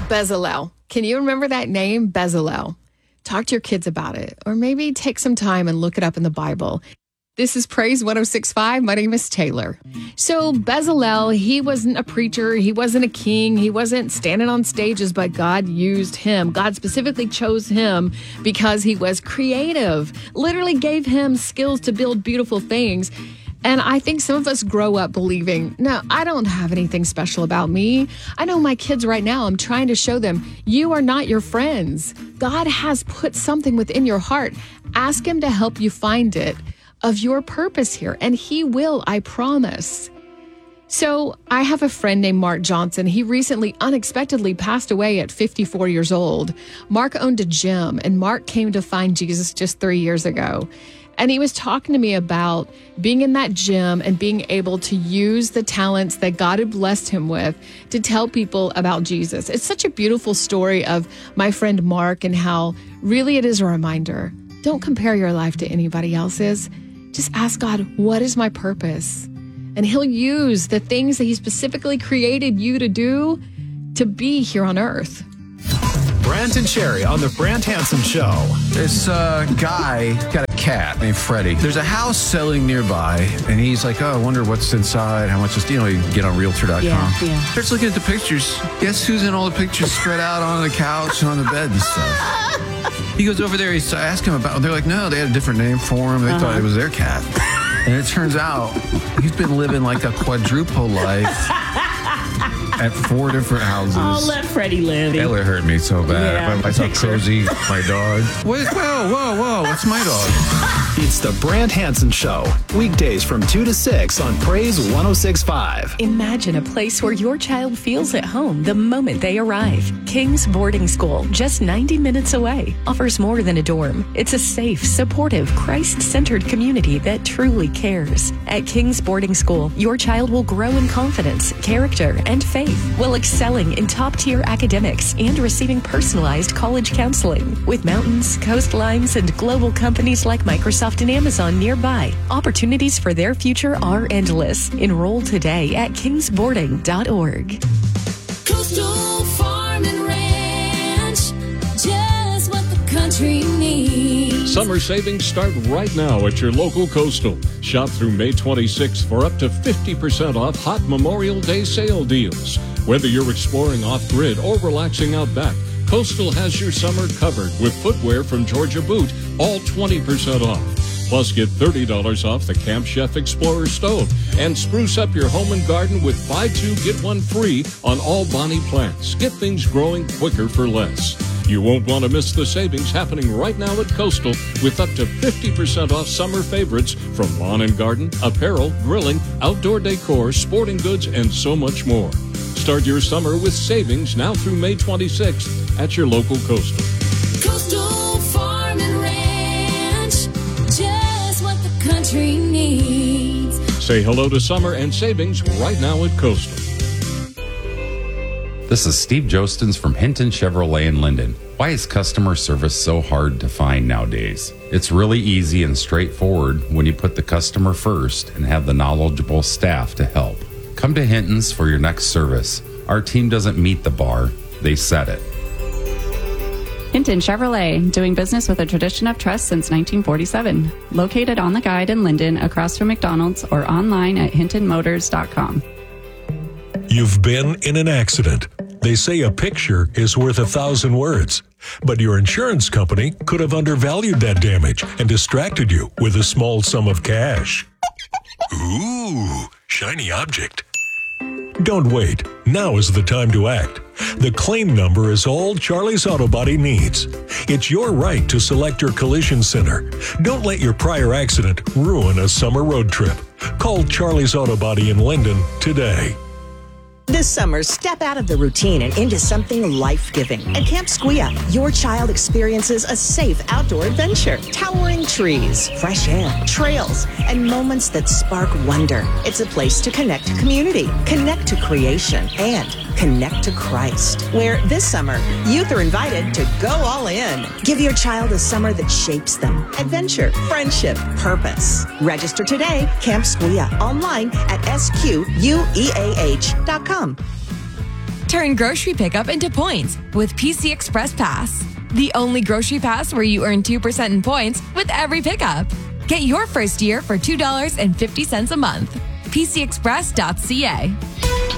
Bezalel. Can you remember that name, Bezalel? Talk to your kids about it, or maybe take some time and look it up in the Bible. This is Praise 106.5. My name is Taylor. So Bezalel, he wasn't a preacher. He wasn't a king. He wasn't standing on stages, but God used him. God specifically chose him because he was creative, literally gave him skills to build beautiful things. And I think some of us grow up believing, no, I don't have anything special about me. I know my kids right now, I'm trying to show them, you are not your friends. God has put something within your heart. Ask him to help you find it, of your purpose here, and he will, I promise. So I have a friend named Mark Johnson. He recently unexpectedly passed away at 54 years old. Mark owned a gym, and Mark came to find Jesus just 3 years ago. And he was talking to me about being in that gym and being able to use the talents that God had blessed him with to tell people about Jesus. It's such a beautiful story of my friend Mark and how really it is a reminder. Don't compare your life to anybody else's. Just ask God, what is my purpose? And he'll use the things that he specifically created you to do to be here on earth. Brant and Sherry on the Brant Hansen Show. This guy got a cat named Freddie. There's a house selling nearby, and he's like, oh, I wonder what's inside, how much is, you get on Realtor.com. Yeah. Starts looking at the pictures. Guess who's in all the pictures spread out on the couch and on the bed and stuff? He goes over there, I ask him about, they're like, no, they had a different name for him. They thought it was their cat. And it turns out he's been living like a quadruple life at 4 different houses. Oh, let Freddie live. Taylor hurt me so bad. Yeah, I saw Cozy, my dog. Wait, whoa, what's my dog? It's the Brant Hansen Show. Weekdays from 2 to 6 on Praise 106.5. Imagine a place where your child feels at home the moment they arrive. King's Boarding School, just 90 minutes away, offers more than a dorm. It's a safe, supportive, Christ-centered community that truly cares. At King's Boarding School, your child will grow in confidence, character, and faith, while excelling in top-tier academics and receiving personalized college counseling. With mountains, coastlines, and global companies like Microsoft and Amazon nearby, opportunities for their future are endless. Enroll today at kingsboarding.org. Coastal Farm and Ranch, just what the country needs. Summer savings start right now at your local Coastal. Shop through May 26th for up to 50% off hot Memorial Day sale deals. Whether you're exploring off-grid or relaxing out back, Coastal has your summer covered with footwear from Georgia Boot, all 20% off. Plus, get $30 off the Camp Chef Explorer stove and spruce up your home and garden with buy two, get one free on all Bonnie plants. Get things growing quicker for less. You won't want to miss the savings happening right now at Coastal with up to 50% off summer favorites from lawn and garden, apparel, grilling, outdoor decor, sporting goods, and so much more. Start your summer with savings now through May 26th at your local Coastal. Coastal Farm and Ranch, just what the country needs. Say hello to summer and savings right now at Coastal. This is Steve Jostens from Hinton Chevrolet in Linden. Why is customer service so hard to find nowadays? It's really easy and straightforward when you put the customer first and have the knowledgeable staff to help. Come to Hinton's for your next service. Our team doesn't meet the bar, they set it. Hinton Chevrolet, doing business with a tradition of trust since 1947. Located on the Guide in Linden, across from McDonald's, or online at hintonmotors.com. You've been in an accident. They say a picture is worth 1,000 words. But your insurance company could have undervalued that damage and distracted you with a small sum of cash. Ooh, shiny object. Don't wait. Now is the time to act. The claim number is all Charlie's Auto Body needs. It's your right to select your collision center. Don't let your prior accident ruin a summer road trip. Call Charlie's Auto Body in Linden today. This summer, step out of the routine and into something life-giving. At Camp Squia, your child experiences a safe outdoor adventure. Towering trees, fresh air, trails, and moments that spark wonder. It's a place to connect to community, connect to creation, and connect to Christ. Where this summer, youth are invited to go all in. Give your child a summer that shapes them. Adventure, friendship, purpose. Register today, Camp Squia, online at squeah.com. Turn grocery pickup into points with PC Express Pass. The only grocery pass where you earn 2% in points with every pickup. Get your first year for $2.50 a month. PCExpress.ca.